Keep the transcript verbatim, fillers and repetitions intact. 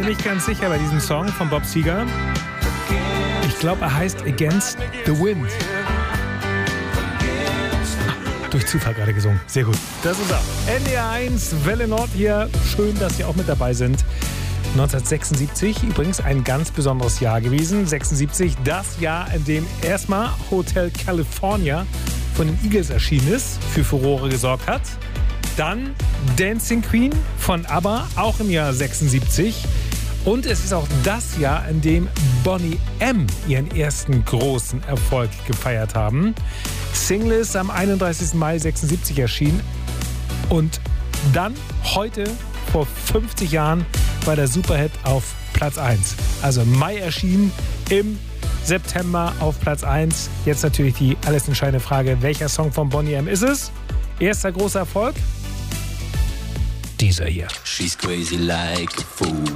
nicht ganz sicher bei diesem Song von Bob Seger. Ich glaube, er heißt Against the Wind. Ah, durch Zufall gerade gesungen. Sehr gut. Das ist er. N D R eins, Welle Nord hier. Schön, dass Sie auch mit dabei sind. neunzehnhundertsechsundsiebzig, übrigens ein ganz besonderes Jahr gewesen. sechsundsiebzig, das Jahr, in dem erstmal Hotel California von den Eagles erschienen ist, für Furore gesorgt hat. Dann Dancing Queen von ABBA, auch im Jahr sechsundsiebzig. Und es ist auch das Jahr, in dem Boney M. ihren ersten großen Erfolg gefeiert haben. Single ist am einunddreißigsten Mai sechsundsiebzig erschienen. Und dann, heute, vor fünfzig Jahren, war der Superhit auf Platz eins. Also im Mai erschienen, im September auf Platz eins. Jetzt natürlich die alles entscheidende Frage, welcher Song von Boney M. ist es? Erster großer Erfolg? Dieser hier. She's crazy like a fool.